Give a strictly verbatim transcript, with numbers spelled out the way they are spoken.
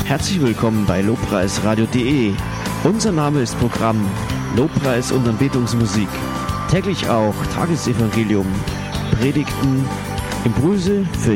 Herzlich willkommen bei lobpreisradio punkt de. Unser Name ist Programm Lobpreis und Anbetungsmusik. Täglich auch Tagesevangelium, Predigten, Impulse für